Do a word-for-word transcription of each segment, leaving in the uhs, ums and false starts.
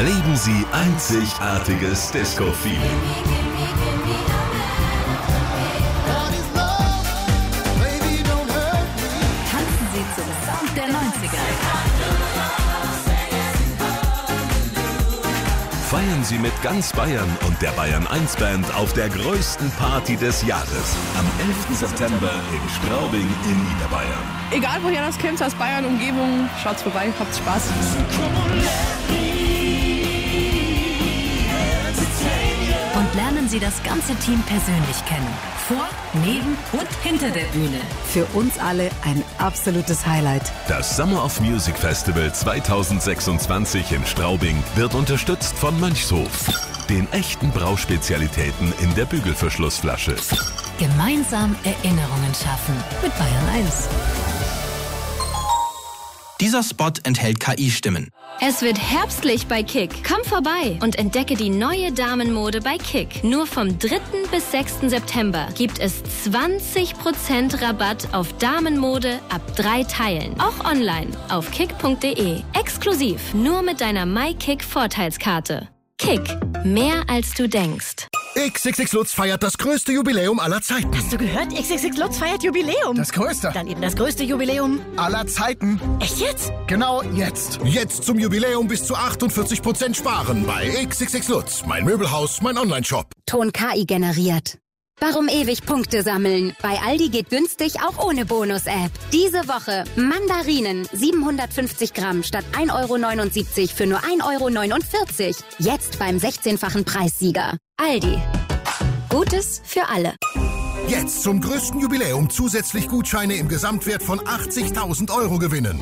Erleben Sie einzigartiges Disco-Feeling. Tanzen Sie zum Sound der neunziger. Feiern Sie mit ganz Bayern und der Bayern eins Band auf der größten Party des Jahres. Am elften September in Straubing in Niederbayern. Egal woher das kommt, aus Bayern, Umgebung, schaut's vorbei, habt Spaß. Und lernen Sie das ganze Team persönlich kennen. Vor, neben und hinter der Bühne. Für uns alle ein absolutes Highlight. Das Summer of Music Festival zweitausendsechsundzwanzig in Straubing wird unterstützt von Mönchshof, den echten Brauspezialitäten in der Bügelverschlussflasche. Gemeinsam Erinnerungen schaffen mit Bayern eins. Dieser Spot enthält K I-Stimmen. Es wird herbstlich bei Kick. Komm vorbei und entdecke die neue Damenmode bei Kick. Nur vom dritten bis sechsten September gibt es zwanzig Prozent Rabatt auf Damenmode ab drei Teilen. Auch online auf kick punkt de. Exklusiv nur mit deiner MyKick-Vorteilskarte. Kick. Mehr als du denkst. X X X Lutz feiert das größte Jubiläum aller Zeiten. Hast du gehört? X X X Lutz feiert Jubiläum. Das größte. Dann eben das größte Jubiläum aller Zeiten. Echt jetzt? Genau jetzt. Jetzt zum Jubiläum bis zu achtundvierzig Prozent sparen bei X X X Lutz. Mein Möbelhaus, mein Onlineshop. Ton K I generiert. Warum ewig Punkte sammeln? Bei Aldi geht günstig auch ohne Bonus-App. Diese Woche Mandarinen siebenhundertfünfzig Gramm statt ein Euro neunundsiebzig für nur ein Euro neunundvierzig. Jetzt beim sechzehnfachen Preissieger. Aldi. Gutes für alle. Jetzt zum größten Jubiläum zusätzlich Gutscheine im Gesamtwert von achtzigtausend Euro gewinnen.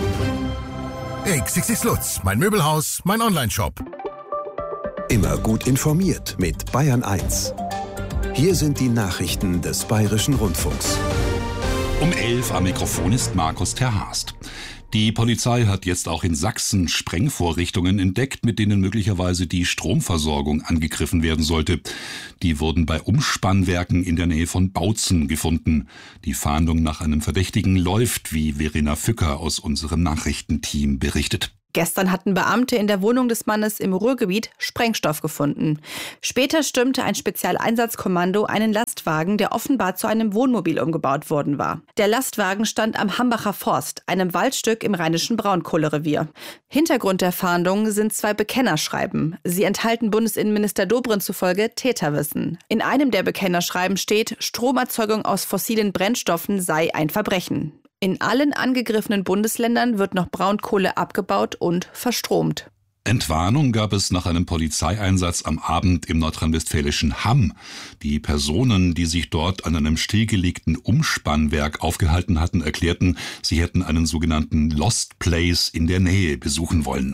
X X X Lutz, mein Möbelhaus, mein Onlineshop. Immer gut informiert mit Bayern eins. Hier sind die Nachrichten des Bayerischen Rundfunks. Um elf am Mikrofon ist Markus Terhast. Die Polizei hat jetzt auch in Sachsen Sprengvorrichtungen entdeckt, mit denen möglicherweise die Stromversorgung angegriffen werden sollte. Die wurden bei Umspannwerken in der Nähe von Bautzen gefunden. Die Fahndung nach einem Verdächtigen läuft, wie Verena Fücker aus unserem Nachrichtenteam berichtet. Gestern hatten Beamte in der Wohnung des Mannes im Ruhrgebiet Sprengstoff gefunden. Später stürmte ein Spezialeinsatzkommando einen Lastwagen, der offenbar zu einem Wohnmobil umgebaut worden war. Der Lastwagen stand am Hambacher Forst, einem Waldstück im rheinischen Braunkohlerevier. Hintergrund der Fahndung sind zwei Bekennerschreiben. Sie enthalten Bundesinnenminister Dobrindt zufolge Täterwissen. In einem der Bekennerschreiben steht, Stromerzeugung aus fossilen Brennstoffen sei ein Verbrechen. In allen angegriffenen Bundesländern wird noch Braunkohle abgebaut und verstromt. Entwarnung gab es nach einem Polizeieinsatz am Abend im nordrhein-westfälischen Hamm. Die Personen, die sich dort an einem stillgelegten Umspannwerk aufgehalten hatten, erklärten, sie hätten einen sogenannten Lost Place in der Nähe besuchen wollen.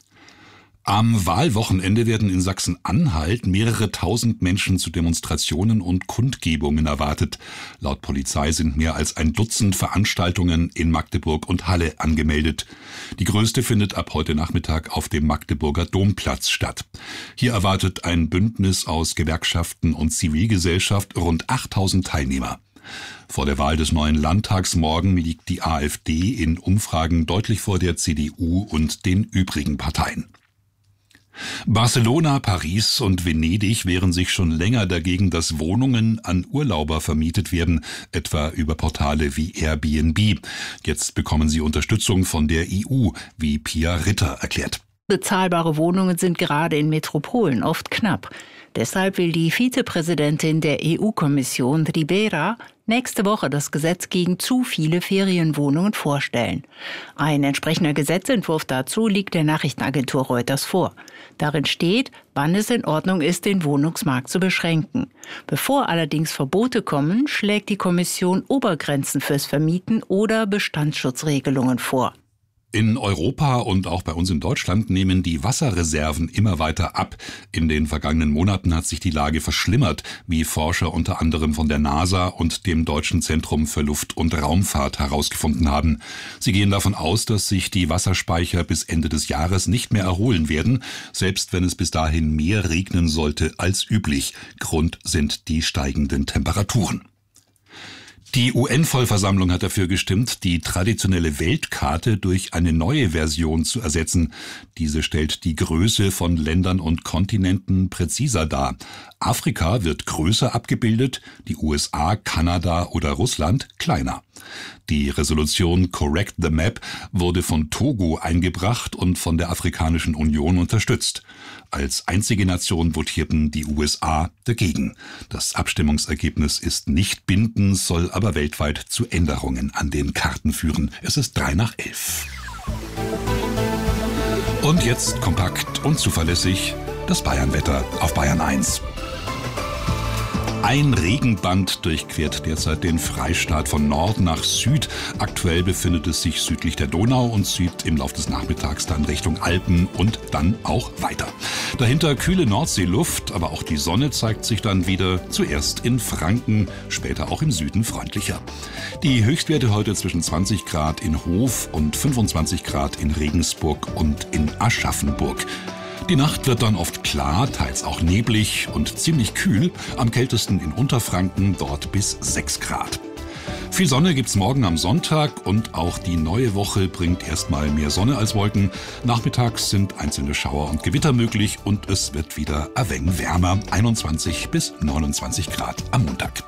Am Wahlwochenende werden in Sachsen-Anhalt mehrere tausend Menschen zu Demonstrationen und Kundgebungen erwartet. Laut Polizei sind mehr als ein Dutzend Veranstaltungen in Magdeburg und Halle angemeldet. Die größte findet ab heute Nachmittag auf dem Magdeburger Domplatz statt. Hier erwartet ein Bündnis aus Gewerkschaften und Zivilgesellschaft rund achttausend Teilnehmer. Vor der Wahl des neuen Landtags morgen liegt die AfD in Umfragen deutlich vor der C D U und den übrigen Parteien. Barcelona, Paris und Venedig wehren sich schon länger dagegen, dass Wohnungen an Urlauber vermietet werden, etwa über Portale wie Airbnb. Jetzt bekommen sie Unterstützung von der E U, wie Pia Ritter erklärt. Bezahlbare Wohnungen sind gerade in Metropolen oft knapp. Deshalb will die Vizepräsidentin der E U-Kommission, Ribera, nächste Woche das Gesetz gegen zu viele Ferienwohnungen vorstellen. Ein entsprechender Gesetzentwurf dazu liegt der Nachrichtenagentur Reuters vor. Darin steht, wann es in Ordnung ist, den Wohnungsmarkt zu beschränken. Bevor allerdings Verbote kommen, schlägt die Kommission Obergrenzen fürs Vermieten oder Bestandsschutzregelungen vor. In Europa und auch bei uns in Deutschland nehmen die Wasserreserven immer weiter ab. In den vergangenen Monaten hat sich die Lage verschlimmert, wie Forscher unter anderem von der NASA und dem Deutschen Zentrum für Luft- und Raumfahrt herausgefunden haben. Sie gehen davon aus, dass sich die Wasserspeicher bis Ende des Jahres nicht mehr erholen werden, selbst wenn es bis dahin mehr regnen sollte als üblich. Grund sind die steigenden Temperaturen. Die U N-Vollversammlung hat dafür gestimmt, die traditionelle Weltkarte durch eine neue Version zu ersetzen. Diese stellt die Größe von Ländern und Kontinenten präziser dar. Afrika wird größer abgebildet, die U S A, Kanada oder Russland kleiner. Die Resolution Correct the Map wurde von Togo eingebracht und von der Afrikanischen Union unterstützt. Als einzige Nation votierten die U S A dagegen. Das Abstimmungsergebnis ist nicht bindend, soll aber weltweit zu Änderungen an den Karten führen. Es ist drei nach elf. Und jetzt kompakt und zuverlässig das Bayernwetter auf Bayern eins. Ein Regenband durchquert derzeit den Freistaat von Nord nach Süd. Aktuell befindet es sich südlich der Donau und zieht im Laufe des Nachmittags dann Richtung Alpen und dann auch weiter. Dahinter kühle Nordseeluft, aber auch die Sonne zeigt sich dann wieder, zuerst in Franken, später auch im Süden freundlicher. Die Höchstwerte heute zwischen zwanzig Grad in Hof und fünfundzwanzig Grad in Regensburg und in Aschaffenburg. Die Nacht wird dann oft klar, teils auch neblig und ziemlich kühl, am kältesten in Unterfranken, dort bis sechs Grad. Viel Sonne gibt's morgen am Sonntag und auch die neue Woche bringt erstmal mehr Sonne als Wolken. Nachmittags sind einzelne Schauer und Gewitter möglich und es wird wieder ein wenig wärmer, einundzwanzig bis neunundzwanzig Grad am Montag.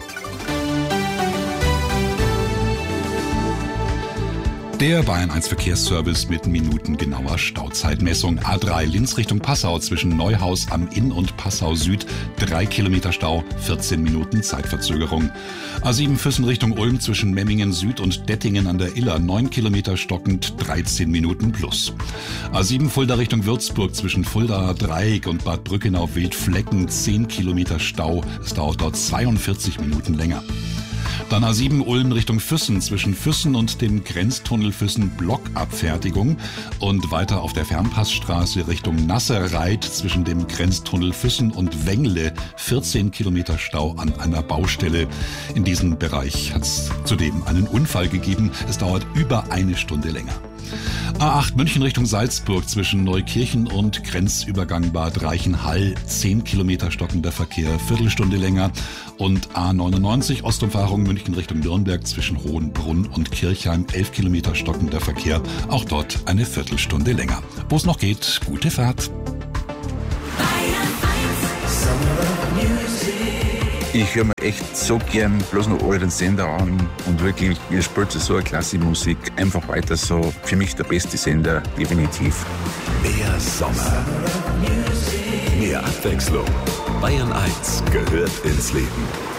Der Bayern eins Verkehrsservice mit minutengenauer Stauzeitmessung. A drei Linz Richtung Passau zwischen Neuhaus am Inn und Passau Süd. drei Kilometer Stau, vierzehn Minuten Zeitverzögerung. A sieben Füssen Richtung Ulm zwischen Memmingen Süd und Dettingen an der Iller. neun Kilometer stockend, dreizehn Minuten plus. A sieben Fulda Richtung Würzburg zwischen Fuldaer Dreieck und Bad Brückenau-Wildflecken. zehn Kilometer Stau. Es dauert dort zweiundvierzig Minuten länger. Dann A sieben Ulm Richtung Füssen zwischen Füssen und dem Grenztunnel Füssen Blockabfertigung und weiter auf der Fernpassstraße Richtung Nasserreit zwischen dem Grenztunnel Füssen und Wengle vierzehn Kilometer Stau an einer Baustelle. In diesem Bereich hat es zudem einen Unfall gegeben. Es dauert über eine Stunde länger. A acht München Richtung Salzburg zwischen Neukirchen und Grenzübergang Bad Reichenhall, zehn Kilometer stockender Verkehr, Viertelstunde länger. Und A neunundneunzig Ostumfahrung München Richtung Nürnberg zwischen Hohenbrunn und Kirchheim, elf Kilometer stockender Verkehr, auch dort eine Viertelstunde länger. Wo es noch geht, gute Fahrt. Ich höre mir echt so gern bloß noch euren Sender an und wirklich, ihr spielt so eine klasse Musik. Einfach weiter so. Für mich der beste Sender, definitiv. Mehr Sommer. Mehr Abwechslung. Bayern eins gehört ins Leben.